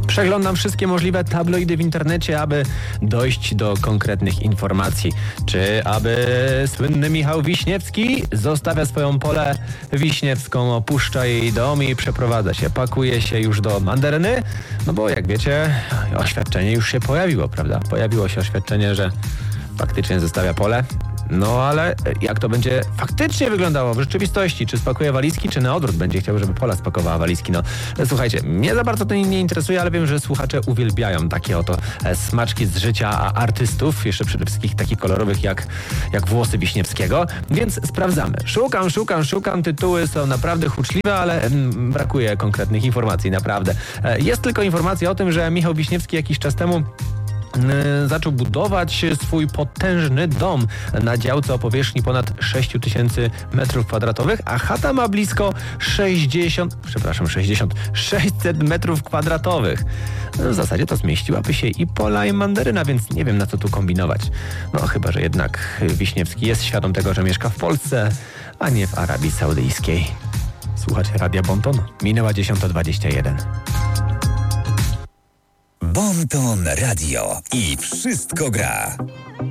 Przeglądam wszystkie możliwe tabloidy w internecie, aby dojść do konkretnych informacji. Czy aby słynny Michał Wiśniewski zostawia swoją Polę Wiśniewską, opuszcza jej dom i przeprowadza się, pakuje się już do Mandaryny? No bo jak wiecie, oświadczenie już się pojawiło, prawda? Pojawiło się oświadczenie, że faktycznie zostawia Polę. No ale jak to będzie faktycznie wyglądało w rzeczywistości? Czy spakuje walizki, czy na odwrót będzie chciał, żeby Pola spakowała walizki? No słuchajcie, mnie za bardzo to nie interesuje, ale wiem, że słuchacze uwielbiają takie oto smaczki z życia artystów, jeszcze przede wszystkim takich kolorowych jak włosy Wiśniewskiego, więc sprawdzamy. Szukam, tytuły są naprawdę huczliwe, ale brakuje konkretnych informacji, naprawdę. Jest tylko informacja o tym, że Michał Wiśniewski jakiś czas temu zaczął budować swój potężny dom na działce o powierzchni ponad 6000 m2, a chata ma blisko 600 m2. W zasadzie to zmieściłaby się i Pola, i Mandaryna, więc nie wiem, na co tu kombinować. No chyba, że jednak Wiśniewski jest świadom tego, że mieszka w Polsce, a nie w Arabii Saudyjskiej. Słuchacie Radia Bonton? Minęła 10:21. Bonton Radio i wszystko gra.